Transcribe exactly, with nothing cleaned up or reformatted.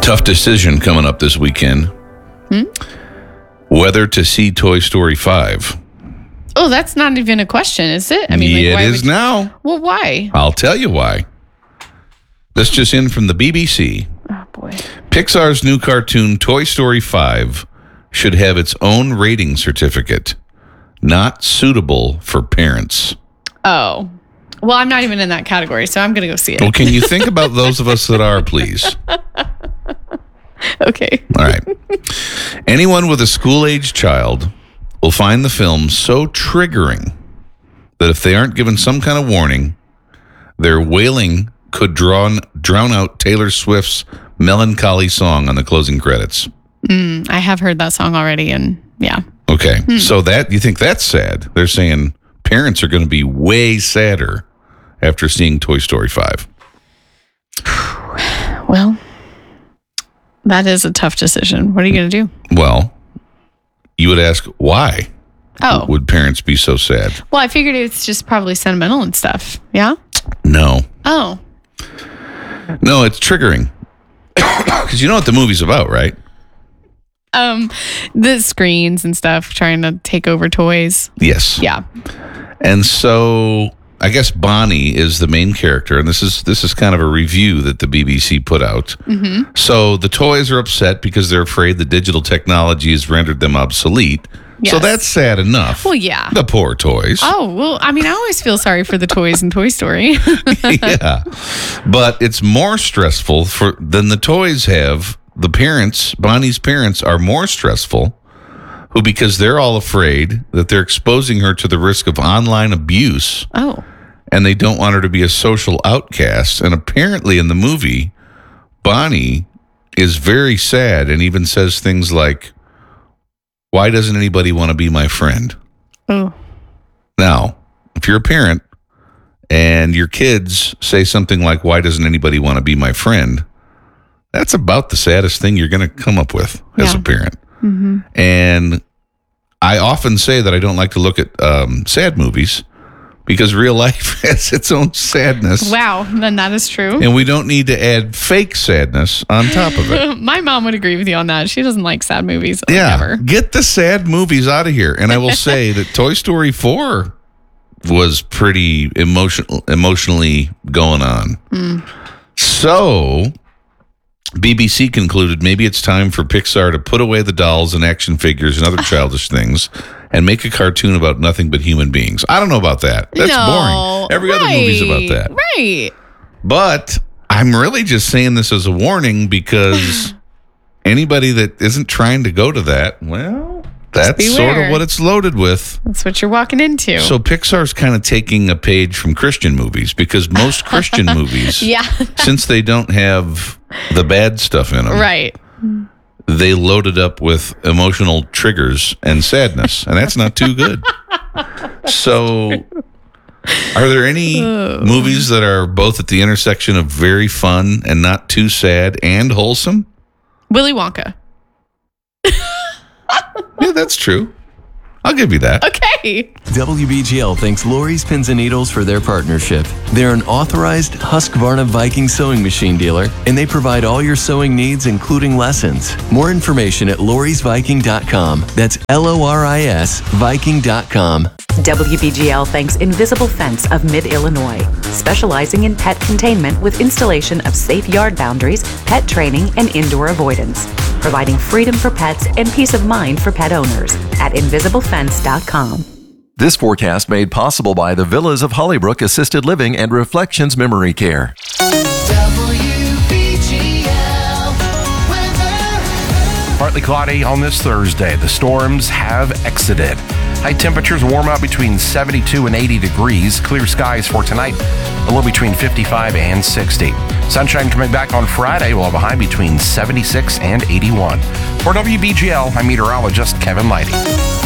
Tough decision coming up this weekend. Hmm? Whether to see Toy Story five. Oh, that's not even a question, is it? I mean, like, it is you... now. Well, why? I'll tell you why. This just in from the B B C. Oh, boy. Pixar's new cartoon, Toy Story five, should have its own rating certificate. Not suitable for parents. Oh. Well, I'm not even in that category, so I'm going to go see it. Well, can you think about those of us that are, please? Okay. All right. Anyone with a school-age child will find the film so triggering that if they aren't given some kind of warning, their wailing could drown, drown out Taylor Swift's melancholy song on the closing credits. Mm, I have heard that song already, and yeah. Okay. Hmm. So that, you think that's sad? They're saying parents are going to be way sadder after seeing Toy Story five. Well, that is a tough decision. What are you going to do? Well, you would ask, why oh. would parents be so sad? Well, I figured it's just probably sentimental and stuff. Yeah? No. Oh. No, it's triggering. Because you know what the movie's about, right? Um, the screens and stuff, trying to take over toys. Yes. Yeah. And so I guess Bonnie is the main character, and this is this is kind of a review that the B B C put out. Mm-hmm. So the toys are upset because they're afraid the digital technology has rendered them obsolete. Yes. So that's sad enough. Well, yeah. The poor toys. Oh, well, I mean, I always feel sorry for the toys in Toy Story. Yeah. But it's more stressful for than the toys have. The parents, Bonnie's parents, are more stressful who, because they're all afraid that they're exposing her to the risk of online abuse. Oh. And they don't want her to be a social outcast. And apparently in the movie, Bonnie is very sad and even says things like, why doesn't anybody want to be my friend? Oh. Now, if you're a parent and your kids say something like, why doesn't anybody want to be my friend? That's about the saddest thing you're going to come up with as yeah. a parent. Mm-hmm. And I often say that I don't like to look at um, sad movies because real life has its own sadness. Wow, then that is true. And we don't need to add fake sadness on top of it. My mom would agree with you on that. She doesn't like sad movies. Yeah, ever. Get the sad movies out of here. And I will say that Toy Story four was pretty emotional, emotionally going on. Mm. So B B C concluded maybe it's time for Pixar to put away the dolls and action figures and other childish things and make a cartoon about nothing but human beings. I don't know about that. That's no, boring. Every right, other movie's about that. Right. But I'm really just saying this as a warning because anybody that isn't trying to go to that, well, that's sort of what it's loaded with. That's what you're walking into. So Pixar's kind of taking a page from Christian movies because most Christian movies, yeah. since they don't have the bad stuff in them, right, they loaded up with emotional triggers and sadness, and that's not too good. So are there any oh. movies that are both at the intersection of very fun and not too sad and wholesome? Willy Wonka. Yeah, that's true. I'll give you that. Okay. W B G L thanks Lori's Pins and Needles for their partnership. They're an authorized Husqvarna Viking sewing machine dealer, and they provide all your sewing needs, including lessons. More information at loris viking dot com. That's L O R I S Viking dot com. W B G L thanks Invisible Fence of Mid-Illinois, specializing in pet containment with installation of safe yard boundaries, pet training, and indoor avoidance, providing freedom for pets and peace of mind for pet owners at invisible fence dot com. This forecast made possible by the Villas of Hollybrook Assisted Living and Reflections Memory Care. W B G L weather. Partly cloudy on this Thursday. The storms have exited. High temperatures warm up between seventy-two and eighty degrees. Clear skies for tonight, a low between fifty-five and sixty. Sunshine coming back on Friday. We'll have a high between seventy-six and eighty-one. For W B G L, I'm meteorologist Kevin Lighty.